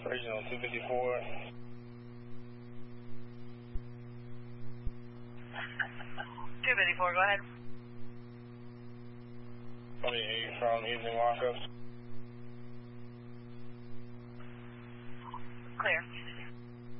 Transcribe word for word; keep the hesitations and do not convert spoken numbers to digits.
Regional two fifty-four. two fifty-four, go ahead. twenty-eight from evening walkups.